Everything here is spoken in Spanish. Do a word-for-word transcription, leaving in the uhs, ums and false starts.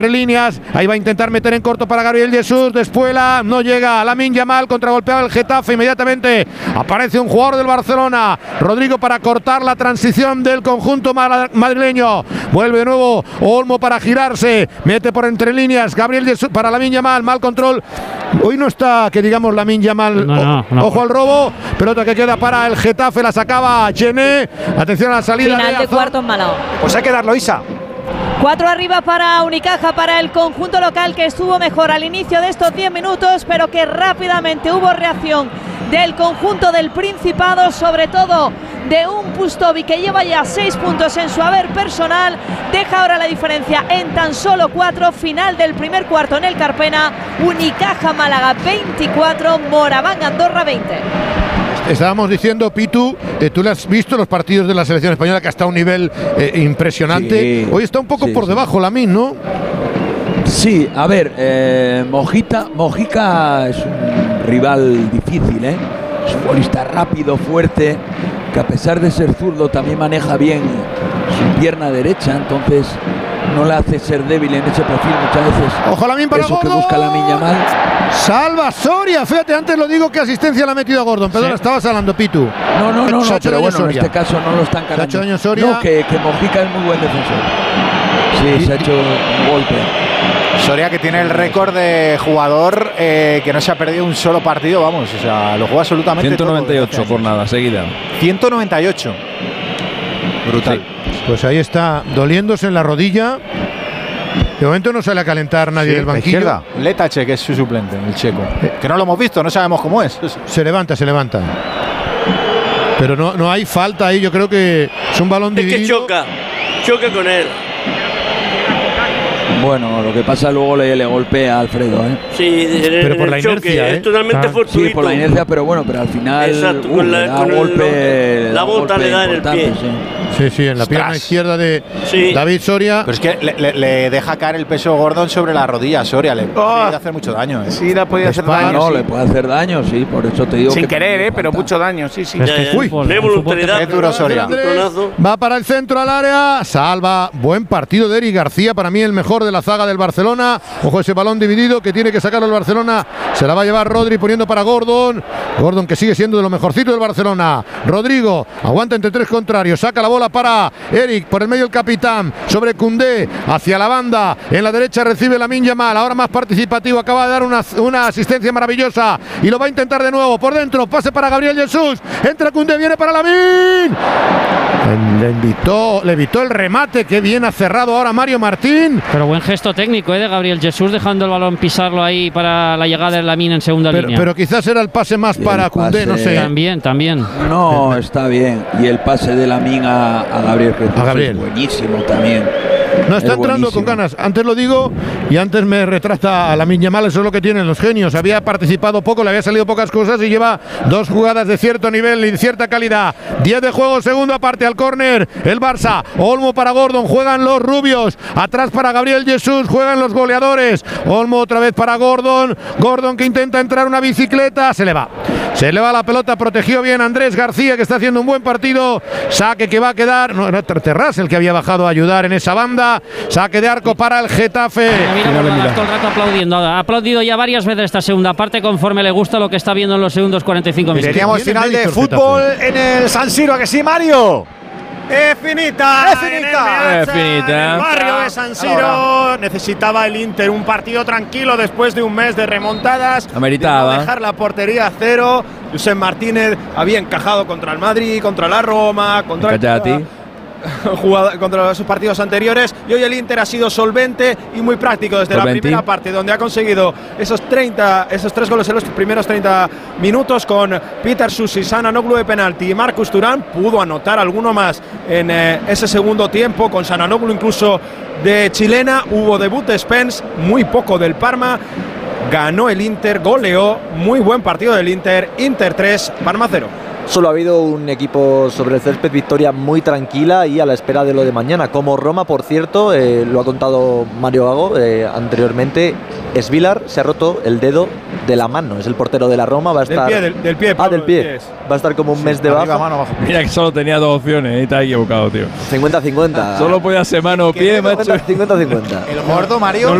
líneas, ahí va a intentar meter en corto para Gabriel Jesús, despuela, no llega, Lamine Yamal, contragolpeaba el Getafe, inmediatamente aparece un jugador del Barcelona, Rodrigo para cortar la transición del conjunto madrileño, vuelve de nuevo Olmo para girarse, mete por entre líneas, Gabriel Jesús para Lamine Yamal, mal control, hoy no está, que digamos Lamine Yamal, no, no, no, ojo al robo, pelota que queda para el Getafe, la sacaba Gené, atención a la salida. Final de, de cuarto en Malao. Pues hay que darlo, Isa. Cuatro arriba para Unicaja, para el conjunto local que estuvo mejor al inicio de estos diez minutos, pero que rápidamente hubo reacción del conjunto del Principado, sobre todo de un Pustovi que lleva ya seis puntos en su haber personal, deja ahora la diferencia en tan solo cuatro. Final del primer cuarto en el Carpena, Unicaja Málaga veinticuatro, Moraván Andorra veinte. Estábamos diciendo, Pitu, eh, tú le has visto los partidos de la selección española, que está a un nivel eh, impresionante. Sí, hoy está un poco sí, por sí. debajo Lamine, ¿no? Sí, a ver, eh, Mojita, Mojica es un rival difícil, ¿eh? Es un futbolista rápido, fuerte, que a pesar de ser zurdo también maneja bien su pierna derecha, entonces no le hace ser débil en ese perfil muchas veces. Ojo, Lamine para eso Gordon. Que busca Lamine Yamal. Salva Soria, fíjate, antes lo digo que asistencia le ha metido a Gordon, perdón, sí. estabas hablando, Pitu. No, no, no, no pero bueno, Soria. En este caso no lo están cargando. No, que, que Mojica es muy buen defensor. Sí, se ha hecho un golpe. Soria, que tiene el récord de jugador eh, que no se ha perdido un solo partido, vamos, o sea, lo juega absolutamente ciento noventa y ocho jornadas seguidas. ciento noventa y ocho. Brutal. Sí. Pues ahí está, doliéndose en la rodilla. De momento no sale a calentar nadie sí, del banquillo. Izquierda, Letache, que es su suplente, el checo. Eh. Que no lo hemos visto, no sabemos cómo es. Se levanta, se levanta. Pero no, no hay falta ahí, yo creo que es un balón dividido. Es que choca, choca con él. Bueno, lo que pasa luego le, le golpea a Alfredo, ¿eh? Sí, en, pero por en la el inercia, choque, ¿eh? es totalmente ah. fortuito. Sí, por la inercia, pero bueno, pero al final exacto, uh, con la, le da con golpe, el, la bota le da en el pie. Sí. Sí, sí, en la Ostras. pierna izquierda de sí. David Soria. Pero es que le, le, le deja caer el peso Gordon sobre la rodilla a Soria. Le oh. puede hacer mucho daño. ¿eh? Sí, le puede hacer daño. No, sí. le puede hacer daño, sí, por eso te digo. Sin que querer, ¿eh? Pero mucho daño, sí, sí. Es que, uy, de voluntariedad. Es duro Soria. Va para el centro al área. Salva. Buen partido de Eric García. Para mí el mejor de la zaga del Barcelona. Ojo ese balón dividido que tiene que sacarlo el Barcelona. Se la va a llevar Rodri poniendo para Gordon. Gordon que sigue siendo de lo mejorcito del Barcelona. Rodrigo aguanta entre tres contrarios. Saca la bola para Eric. Por el medio el capitán. Sobre Koundé. Hacia la banda. En la derecha recibe Lamine Yamal. Ahora más participativo. Acaba de dar una, una asistencia maravillosa. Y lo va a intentar de nuevo. Por dentro. Pase para Gabriel Jesús. Entra Koundé. Viene para Lamine. Le invitó, le evitó el remate. Qué bien ha cerrado ahora Mario Martín. Pero buen gesto técnico, ¿eh? De Gabriel Jesús, dejando el balón pisarlo ahí para la llegada de Lamine en segunda pero, línea. Pero quizás era el pase más y para Koundé, no sé. También, también. No, está bien. Y el pase de Lamine a, a Gabriel Jesús a Gabriel. Es buenísimo también. No, está es entrando buenísimo. con ganas. Antes lo digo y antes me retrata a Lamine Yamal. Eso es lo que tienen los genios. Había participado poco, le había salido pocas cosas y lleva dos jugadas de cierto nivel y cierta calidad. diez de juego, segundo aparte al córner. El Barça, Olmo para Gordon, juegan los rubios. Atrás para Gabriel Jesús, juegan los goleadores. Olmo otra vez para Gordon. Gordon que intenta entrar una bicicleta. Se le va. Se le va la pelota, protegió bien Andrés García, que está haciendo un buen partido. Saque que va a quedar. No, era Terraz el que había bajado a ayudar en esa banda. Saque de arco para el Getafe. Mira, mira, mira, mira. Todo el rato aplaudiendo. Ha aplaudido ya varias veces esta segunda parte, conforme le gusta lo que está viendo en los segundos cuarenta y cinco minutos. Teníamos final de fútbol en el San Siro, ¿a que sí, Mario? Es finita, es finita, es finita. El barrio de San Siro Ahora. necesitaba el Inter un partido tranquilo después de un mes de remontadas. Ameritaba. De no dejar la portería a cero. Josep Martínez había encajado contra el Madrid, contra la Roma, contra el Jugado contra esos partidos anteriores, y hoy el Inter ha sido solvente y muy práctico desde solvente. La primera parte, donde ha conseguido esos treinta, esos tres goles en los primeros treinta minutos con Peter Susi, Sananoglu de penalti y Marcus Thuram. Pudo anotar alguno más en eh, ese segundo tiempo, con Sananoglu incluso de chilena. Hubo debut de Spence, muy poco del Parma. Ganó el Inter, goleó, muy buen partido del Inter. Inter tres, Parma cero. Solo ha habido un equipo sobre el césped, victoria muy tranquila y a la espera de lo de mañana. Como Roma, por cierto, eh, lo ha contado Mario Gago eh, anteriormente, Svilar se ha roto el dedo de la mano, es el portero de la Roma, va a Del estar… pie, del, del pie. Ah, Pablo, del pie. pies. Va a estar como un mes de Arriba, baja. mano, abajo. Mira que solo tenía dos opciones y te has equivocado, tío. cincuenta cincuenta. Solo podía ser mano o pie, macho. cincuenta cincuenta. El gordo, Mario.